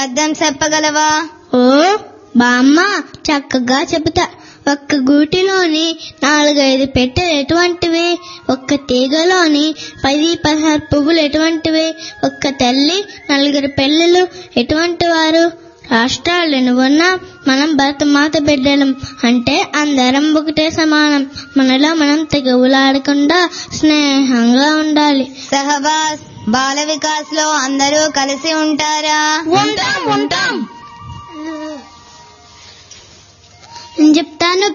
అర్థం చెప్పగలవా? ఓ బామ్మ, చక్కగా చెబుతా. ఒక్క గూటిలోని 4-5 పెట్టెలు ఎటువంటివి? ఒక్క తీగలోని 10-16 పువ్వులు ఎటువంటివి? ఒక్క తల్లి 4 పిల్లలు ఎటువంటి వారు? రాష్ట్రాలను ఉన్నా మనం భరతమాత బిడ్డలం అంటే అందరం ఒకటే సమానం. మనలో మనం తెగవులాడకుండా స్నేహంగా ఉండాలి. సహబాస్, బాల వికాస్ లో అందరూ కలిసి ఉంటారా? ఉంటాం. నేను చెప్తాను